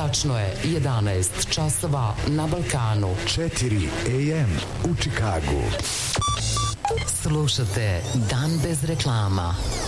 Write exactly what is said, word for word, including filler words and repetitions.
Tačno je jedanaest časova na Balkanu. četiri a m u Čikagu. Slušate Dan bez reklama.